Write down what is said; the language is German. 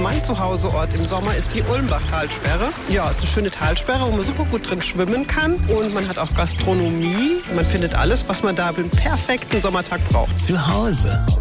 mein Zuhauseort im Sommer ist die Ulmbach-Talsperre. Ja, ist eine schöne Talsperre, wo man super gut drin schwimmen kann. Und man hat auch Gastronomie. Man findet alles, was man da für einen perfekten Sommertag braucht. Zu Hause